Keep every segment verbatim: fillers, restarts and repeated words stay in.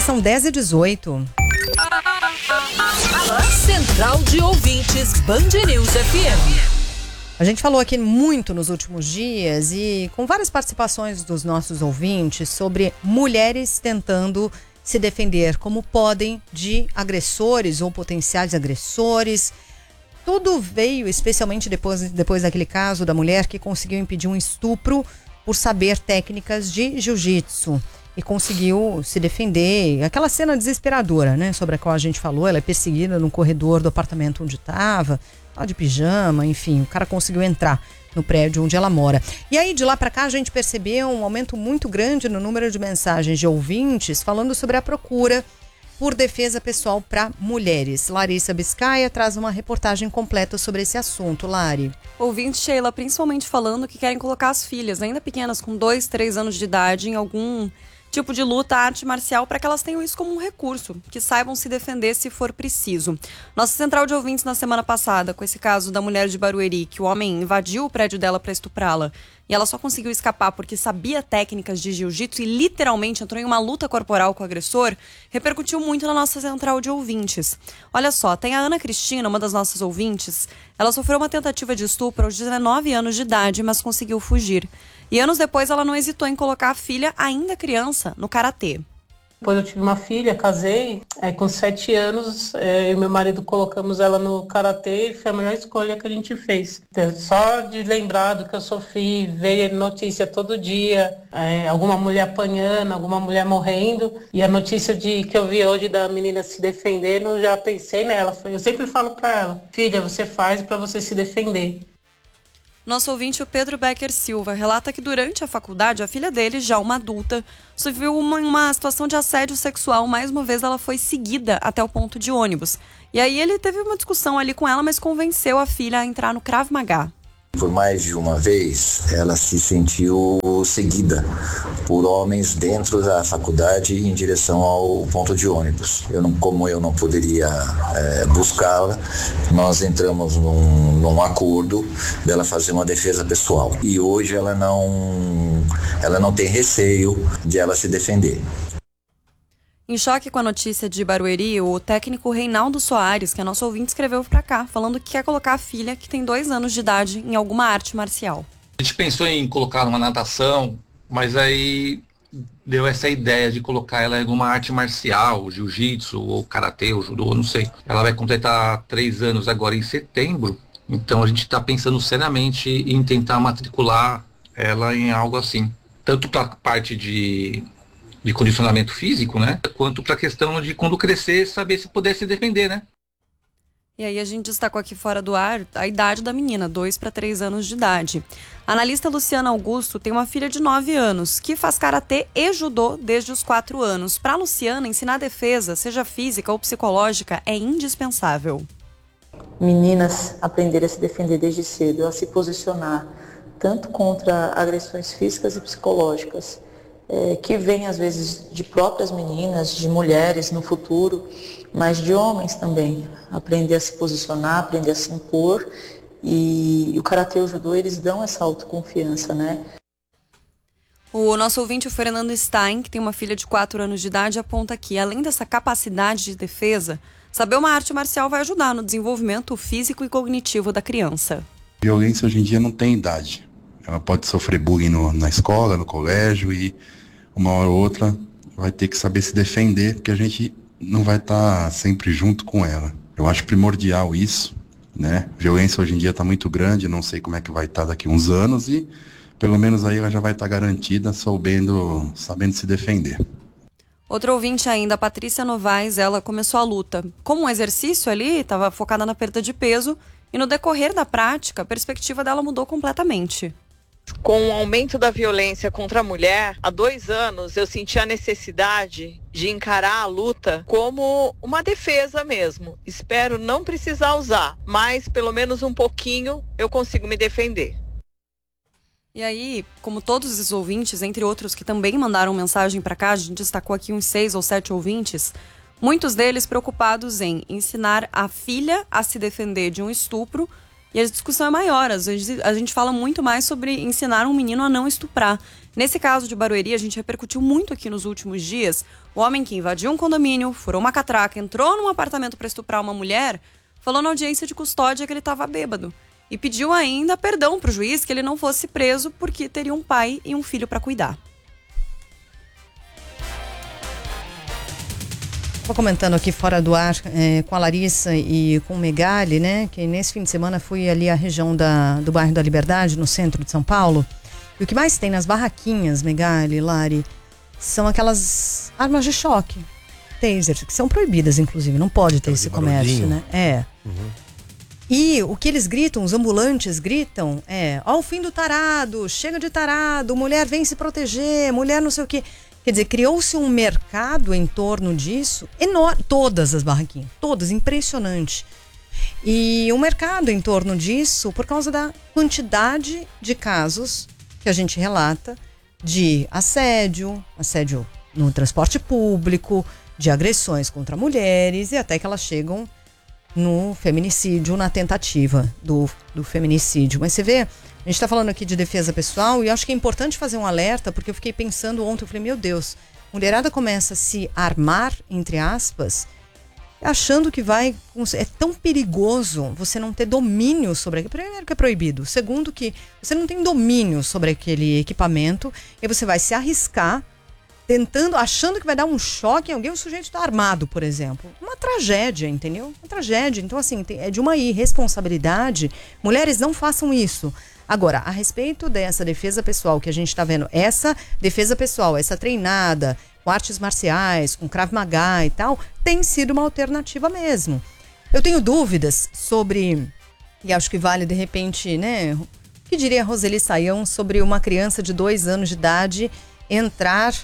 são dez e dezoito. Central de Ouvintes, Band News F M. A gente falou aqui muito nos últimos dias e com várias participações dos nossos ouvintes sobre mulheres tentando se defender como podem de agressores ou potenciais agressores. Tudo veio especialmente depois, depois daquele caso da mulher que conseguiu impedir um estupro por saber técnicas de jiu-jitsu e conseguiu se defender. Aquela cena desesperadora, né, sobre a qual a gente falou, ela é perseguida no corredor do apartamento onde estava, lá de pijama, enfim, o cara conseguiu entrar no prédio onde ela mora. E aí, de lá para cá, a gente percebeu um aumento muito grande no número de mensagens de ouvintes falando sobre a procura por defesa pessoal para mulheres. Larissa Biscaia traz uma reportagem completa sobre esse assunto. Lari. Ouvinte, Sheila, principalmente falando que querem colocar as filhas, ainda pequenas, com dois, três anos de idade, em algum tipo de luta, arte marcial, para que elas tenham isso como um recurso, que saibam se defender se for preciso. Nossa central de ouvintes na semana passada, com esse caso da mulher de Barueri, que o homem invadiu o prédio dela para estuprá-la, e ela só conseguiu escapar porque sabia técnicas de jiu-jitsu e literalmente entrou em uma luta corporal com o agressor, repercutiu muito na nossa central de ouvintes. Olha só, tem a Ana Cristina, uma das nossas ouvintes. Ela sofreu uma tentativa de estupro aos dezenove anos de idade, mas conseguiu fugir. E anos depois ela não hesitou em colocar a filha, ainda criança, no karatê. Depois eu tive uma filha, casei, aí com sete anos, é, eu e meu marido colocamos ela no karatê e foi a melhor escolha que a gente fez. Então, só de lembrar do que eu sofri, ver notícia todo dia, é, alguma mulher apanhando, alguma mulher morrendo, e a notícia de, que eu vi hoje da menina se defendendo, eu já pensei nela. Eu sempre falo pra ela, filha, você faz pra você se defender. Nosso ouvinte, o Pedro Becker Silva, relata que durante a faculdade, a filha dele, já uma adulta, sofreu uma, uma situação de assédio sexual. Mais uma vez, ela foi seguida até o ponto de ônibus. E aí ele teve uma discussão ali com ela, mas convenceu a filha a entrar no Krav Maga. Por mais de uma vez, ela se sentiu seguida por homens dentro da faculdade em direção ao ponto de ônibus. Eu não, como eu não poderia é, buscá-la, nós entramos num, num acordo dela fazer uma defesa pessoal. E hoje ela não, ela não tem receio de ela se defender. Em choque com a notícia de Barueri, o técnico Reinaldo Soares, que é nosso ouvinte, escreveu pra cá, falando que quer colocar a filha, que tem dois anos de idade, em alguma arte marcial. A gente pensou em colocar numa natação, mas aí deu essa ideia de colocar ela em alguma arte marcial, jiu-jitsu, ou karatê, ou judô, não sei. Ela vai completar três anos agora em setembro, então a gente está pensando seriamente em tentar matricular ela em algo assim. Tanto para a parte de... de condicionamento físico, né? Quanto para a questão de quando crescer, saber se puder se defender, né? E aí a gente destacou aqui fora do ar a idade da menina, dois para três anos de idade. A analista Luciana Augusto tem uma filha de nove anos, que faz karatê e judô desde os quatro anos. Para a Luciana, ensinar defesa, seja física ou psicológica, é indispensável. Meninas aprenderem a se defender desde cedo, a se posicionar, tanto contra agressões físicas e psicológicas, É, que vem às vezes de próprias meninas, de mulheres no futuro, mas de homens também. Aprender a se posicionar, aprender a se impor, e, e o karatê e o judô, eles dão essa autoconfiança, né? O nosso ouvinte, o Fernando Stein, que tem uma filha de quatro anos de idade, aponta que, além dessa capacidade de defesa, saber uma arte marcial vai ajudar no desenvolvimento físico e cognitivo da criança. Violência hoje em dia não tem idade. Ela pode sofrer bullying no, na escola, no colégio, e uma hora ou outra vai ter que saber se defender, porque a gente não vai estar sempre junto com ela. Eu acho primordial isso, né? A violência hoje em dia está muito grande, não sei como é que vai estar daqui uns anos, e pelo menos aí ela já vai estar garantida, sabendo, sabendo se defender. Outro ouvinte ainda, a Patrícia Novaes, ela começou a luta como um exercício ali, estava focada na perda de peso, e no decorrer da prática, a perspectiva dela mudou completamente. Com o aumento da violência contra a mulher, há dois anos eu senti a necessidade de encarar a luta como uma defesa mesmo. Espero não precisar usar, mas pelo menos um pouquinho eu consigo me defender. E aí, como todos os ouvintes, entre outros que também mandaram mensagem para cá, a gente destacou aqui uns seis ou sete ouvintes, muitos deles preocupados em ensinar a filha a se defender de um estupro, E a discussão é maior. Às vezes a gente fala muito mais sobre ensinar um menino a não estuprar. Nesse caso de Barueri, a gente repercutiu muito aqui nos últimos dias. O homem que invadiu um condomínio, furou uma catraca, entrou num apartamento para estuprar uma mulher, falou na audiência de custódia que ele estava bêbado. E pediu ainda perdão para o juiz que ele não fosse preso porque teria um pai e um filho para cuidar. Estou comentando aqui fora do ar é, com a Larissa e com o Megali, né? Que nesse fim de semana fui ali à região da, do bairro da Liberdade, no centro de São Paulo. E o que mais tem nas barraquinhas, Megali, Lari, são aquelas armas de choque, tasers, que são proibidas, inclusive. Não pode ter esse comércio, né? É. Uhum. E o que eles gritam, os ambulantes gritam, é: ó, o fim do tarado, chega de tarado, mulher vem se proteger, mulher não sei o quê. Quer dizer, criou-se um mercado em torno disso, enorme, todas as barraquinhas, todas, impressionante. E um mercado em torno disso por causa da quantidade de casos que a gente relata de assédio, assédio no transporte público, de agressões contra mulheres e até que elas chegam no feminicídio, na tentativa do, do feminicídio. Mas você vê, a gente está falando aqui de defesa pessoal e acho que é importante fazer um alerta, porque eu fiquei pensando ontem, eu falei, meu Deus, mulherada começa a se armar, entre aspas, achando que vai... É tão perigoso você não ter domínio sobre aquilo. Primeiro que é proibido. Segundo que você não tem domínio sobre aquele equipamento e você vai se arriscar tentando, achando que vai dar um choque em alguém, o sujeito está armado, por exemplo. Uma tragédia, entendeu? Uma tragédia. Então, assim, tem, é de uma irresponsabilidade. Mulheres, não façam isso. Agora, a respeito dessa defesa pessoal que a gente está vendo, essa defesa pessoal, essa treinada com artes marciais, com Krav Maga e tal, tem sido uma alternativa mesmo. Eu tenho dúvidas sobre, e acho que vale de repente, né, o que diria a Roseli Saião sobre uma criança de dois anos de idade entrar,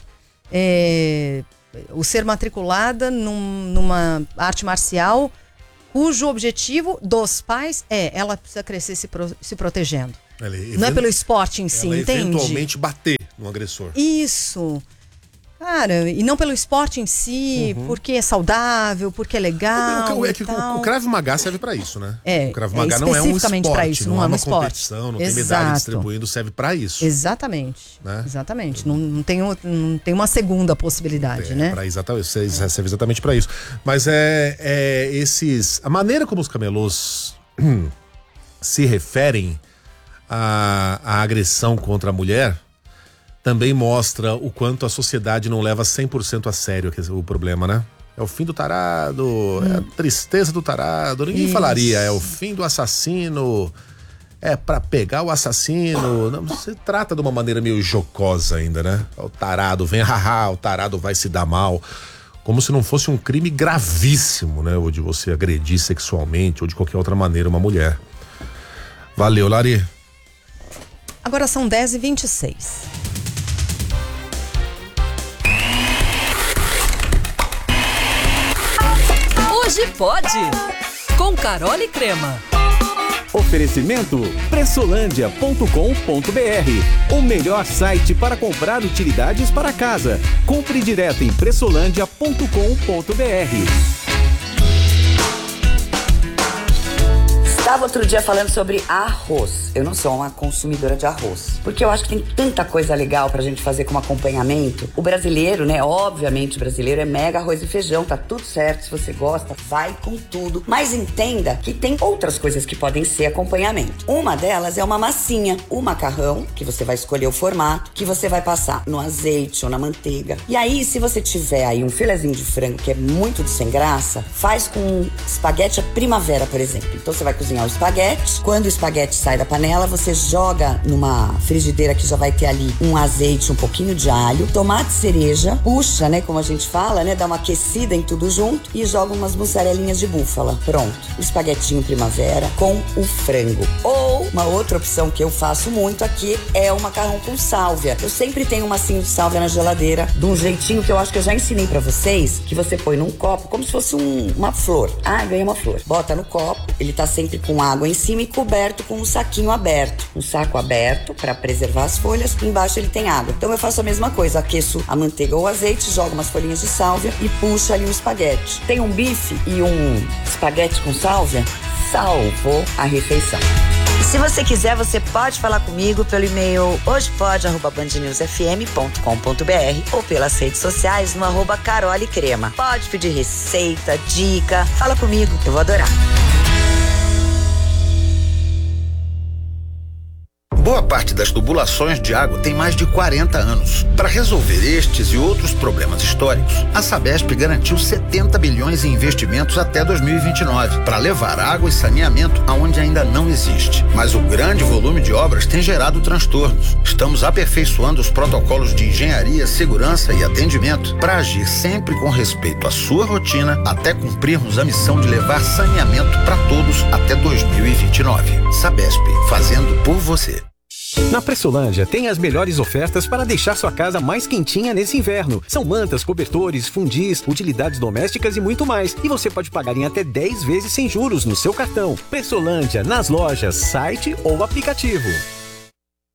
é, ou ser matriculada num, numa arte marcial cujo objetivo dos pais é, ela precisa crescer se, pro, se protegendo. Ela, não é pelo esporte em si, ela entende? Eventualmente bater no agressor. Isso. Cara, e não pelo esporte em si, uhum. porque é saudável, porque é legal. O, o, é que o, o Krav Maga serve pra isso, né? É, o Krav Maga é não é um esporte, pra isso, não, não é uma esporte. competição, não Exato. tem medalha distribuindo, serve pra isso. Exatamente. Né? Exatamente. Não, não, tem, não tem uma segunda possibilidade, é, né? Pra exatamente, serve exatamente pra isso. Mas é, é esses. A maneira como os camelôs se referem à, à agressão contra a mulher também mostra o quanto a sociedade não leva cem por cento a sério o problema, né? É o fim do tarado, hum. é a tristeza do tarado. Ninguém Isso. falaria, é o fim do assassino, é pra pegar o assassino. Não, você trata de uma maneira meio jocosa ainda, né? O tarado vem, haha, o tarado vai se dar mal. Como se não fosse um crime gravíssimo, né? Ou de você agredir sexualmente ou de qualquer outra maneira uma mulher. Valeu, Lari. Agora são dez e vinte e seis. Hoje pode, com Carol e Crema. Oferecimento pressolândia ponto com ponto br, o melhor site para comprar utilidades para casa. Compre direto em pressolândia ponto com ponto br. Estava outro dia falando sobre arroz. Eu não sou uma consumidora de arroz, porque eu acho que tem tanta coisa legal pra gente fazer como acompanhamento. O brasileiro, né, obviamente o brasileiro é mega arroz e feijão, tá tudo certo, se você gosta, vai com tudo. Mas entenda que tem outras coisas que podem ser acompanhamento. Uma delas é uma massinha, o macarrão, que você vai escolher o formato, que você vai passar no azeite ou na manteiga. E aí, se você tiver aí um filezinho de frango que é muito de sem graça, faz com espaguete à primavera, por exemplo. Então você vai cozinhar o espaguete. Quando o espaguete sai da panela, você joga numa frigideira que já vai ter ali um azeite, um pouquinho de alho, tomate cereja, puxa, né, como a gente fala, né, dá uma aquecida em tudo junto e joga umas mussarelinhas de búfala. Pronto, o espaguetinho primavera com o frango. Ou uma outra opção que eu faço muito aqui é o macarrão com sálvia. Eu sempre tenho um massinho de sálvia na geladeira, de um jeitinho que eu acho que eu já ensinei pra vocês, que você põe num copo como se fosse um, uma flor. Ah, ganhei uma flor. Bota no copo, ele tá sempre com água em cima e coberto com um saquinho aberto. Um saco aberto para preservar as folhas, embaixo ele tem água. Então eu faço a mesma coisa, aqueço a manteiga ou o azeite, jogo umas folhinhas de sálvia e puxo ali o espaguete. Tem um bife e um espaguete com sálvia? salvou a refeição. E se você quiser, você pode falar comigo pelo e-mail hojepod arroba band news f m ponto com ponto b r ou pelas redes sociais no arroba Carole Crema. Pode pedir receita, dica, fala comigo, eu vou adorar. Boa parte das tubulações de água tem mais de quarenta anos. Para resolver estes e outros problemas históricos, a Sabesp garantiu setenta bilhões em investimentos até dois mil e vinte e nove para levar água e saneamento aonde ainda não existe. Mas o grande volume de obras tem gerado transtornos. Estamos aperfeiçoando os protocolos de engenharia, segurança e atendimento para agir sempre com respeito à sua rotina até cumprirmos a missão de levar saneamento para todos até dois mil e vinte e nove. Sabesp, fazendo por você. Na Pressolândia tem as melhores ofertas para deixar sua casa mais quentinha nesse inverno. São mantas, cobertores, fundis, utilidades domésticas e muito mais. E você pode pagar em até dez vezes sem juros no seu cartão. Pressolândia, nas lojas, site ou aplicativo.